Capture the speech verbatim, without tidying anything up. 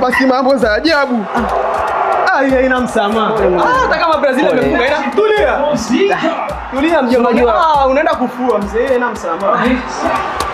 pasi mambo za ajabu. Ah, haina msamaha. Ah, hata kama Brazil amefunga ina tulia. Tulia mjomba. Ah, unaenda kufua mzee, haina msamaha.